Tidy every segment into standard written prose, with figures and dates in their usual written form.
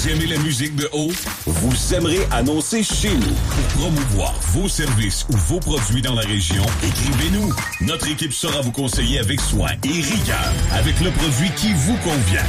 Vous aimez la musique de haut? Vous aimerez annoncer chez nous. Pour promouvoir vos services ou vos produits dans la région, écrivez-nous. Notre équipe saura vous conseiller avec soin et rigueur, avec le produit qui vous convient.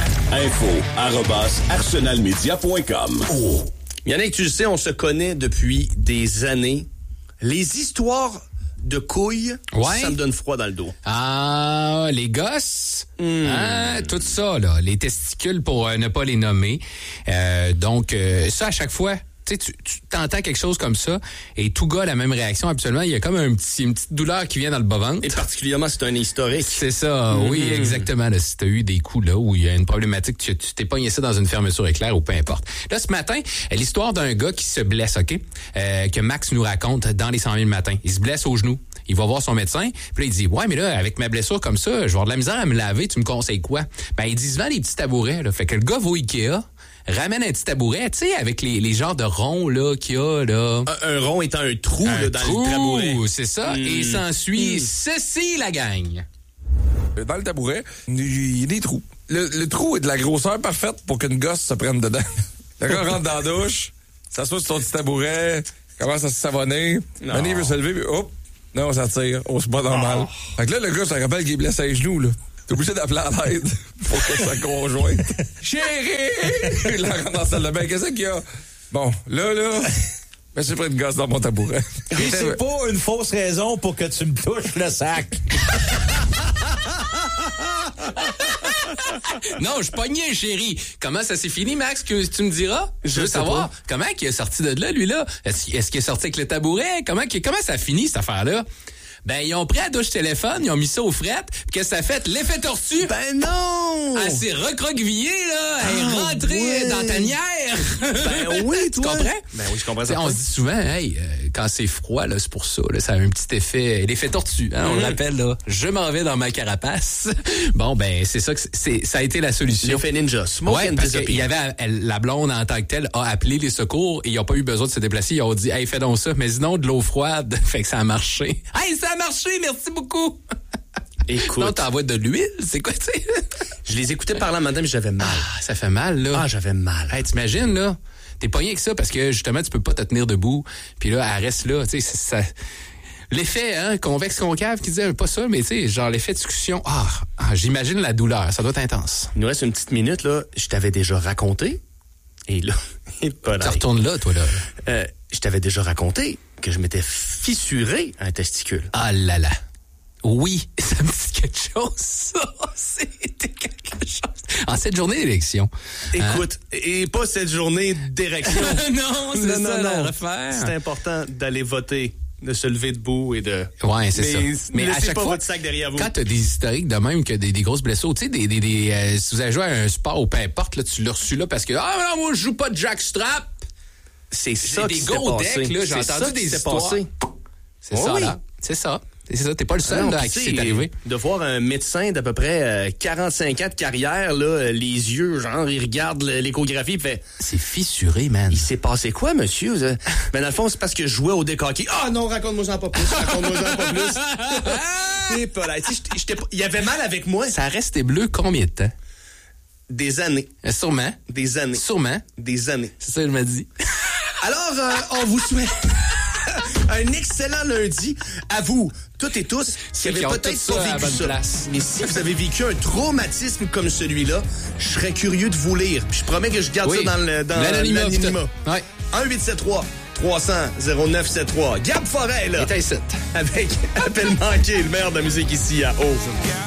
info@arsenalmedia.com. Oh. Yannick, tu le sais, on se connaît depuis des années. Les histoires de couilles, ça me donne froid dans le dos. Ah, les gosses, tout ça, là, les testicules pour ne pas les nommer. Donc, ça, à chaque fois, tu t'entends quelque chose comme ça et tout gars a la même réaction. Absolument, il y a comme une petite douleur qui vient dans le bas-ventre. Et particulièrement, c'est un historique. C'est ça, oui, exactement. Là, si tu as eu des coups là où il y a une problématique, tu t'es pogné ça dans une fermeture éclair ou peu importe. Là, ce matin, l'histoire d'un gars qui se blesse, OK? Que Max nous raconte dans les 100 000 matins. Il se blesse au genou. Il va voir son médecin, puis là, il dit, ouais, mais là, avec ma blessure comme ça, je vais avoir de la misère à me laver, tu me conseilles quoi? Ben, il dit, vend des petits tabourets, là. Fait que le gars va au Ikea, ramène un petit tabouret, tu sais, avec les genres de ronds, là, qu'il y a, là. Un rond étant un trou, là, dans le tabouret. C'est ça. Et s'ensuit ceci, la gang. Dans le tabouret, il y a des trous. Le trou est de la grosseur parfaite pour qu'une gosse se prenne dedans. Le gars rentre dans la douche, s'assoit sur son petit tabouret, commence à se savonner. Mané veut se lever, puis hop, non, ça tire. On se bat normal. Fait que là, le gars, ça rappelle qu'il est blessé à les genoux, là. T'es obligé d'appeler à l'aide pour que sa conjointe. Chérie! Il la rentre dans la salle de bain. Qu'est-ce qu'il y a? Bon, là, mais j'ai pris une gosse dans mon tabouret. Et c'est pas une fausse raison pour que tu me touches le sac. Non, je pognais, chérie. Comment ça s'est fini, Max, que tu me diras? Je veux savoir. Comment il est sorti de là, lui, là? Est-ce qu'il est sorti avec le tabouret? Comment ça a fini, cette affaire-là? Ben, ils ont pris la douche téléphone, ils ont mis ça aux frettes, puis qu'est-ce que ça a fait? L'effet tortue! Ben non! Elle s'est recroquevillée, là! Elle est rentrée dans ta tanière! Ben oui, tu comprends? Ben oui, je comprends ça. On se dit souvent, quand c'est froid, là, c'est pour ça, là, ça a un petit effet, l'effet tortue, hein, on l'appelle, là. Je m'en vais dans ma carapace. Bon, ben, c'est ça que ça a été la solution. L'effet ninja. Ouais, parce qu'il y avait, la blonde en tant que telle a appelé les secours et ils n'ont pas eu besoin de se déplacer. Ils ont dit, hey, fais donc ça. Mais sinon, de l'eau froide, fait que ça a marché. Hey, ça a marché, merci beaucoup. Écoute. Non, t'envoies de l'huile, c'est quoi, tu sais? Je les écoutais parler en matin, mais j'avais mal. Ah, ça fait mal, là. Ah, j'avais mal. Hey, t'imagines, là? T'es pogné avec ça parce que, justement, tu peux pas te tenir debout. Puis là, elle reste là, tu sais, ça... L'effet, convexe-concave qui disait pas ça, mais tu sais, genre l'effet de succion. J'imagine la douleur, ça doit être intense. Il nous reste une petite minute, là. Je t'avais déjà raconté. Et là, tu retournes là, toi, là. Je t'avais déjà raconté que je m'étais fissuré un testicule. Ah là là. Oui, ça me dit quelque chose, ça. C'était quelque chose. En cette journée d'élection. Écoute, et pas cette journée d'érection. Non, c'est ça la refaire. C'est important d'aller voter, de se lever debout et de... Ouais, c'est ça. Mais à chaque fois, votre sac derrière vous. Quand t'as des historiques de même que des grosses blessures, tu sais, si vous avez joué à un sport ou peu importe, là, tu l'as reçu là parce que, non, moi, je joue pas de jackstrap. C'est ça qui des s'est gros passé. decks, là, j'ai entendu des histoires. C'est ça, là. C'est ça. C'est ça, t'es pas le seul là, à qui c'est arrivé. De voir un médecin d'à peu près 45 ans de carrière, là, les yeux, genre, il regarde l'échographie, il fait... C'est fissuré, man. Il s'est passé quoi, monsieur? Ben, dans le fond, c'est parce que je jouais au décoqué. Ah non, raconte-moi-en pas plus, raconte-moi-en pas plus. Et pas là, il y avait mal avec moi. Ça restait bleu combien de temps? Des années. Sûrement. Des années. Sûrement. Des années. C'est ça, il m'a dit. Alors, on vous souhaite... un excellent lundi à vous, toutes et tous, qui avez peut-être pas vécu ça. Mais si vous avez vécu un traumatisme comme celui-là, je serais curieux de vous lire. Puis je promets que je garde ça dans l'anonymat. Ouais. 1-873-300-0973. Gab Forêt, là. Et avec appel manqué, le maire de la musique ici à Haut.